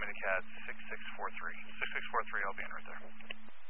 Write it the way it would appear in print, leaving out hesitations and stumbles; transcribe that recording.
Minicad 6643. 6643, I'll be in right there.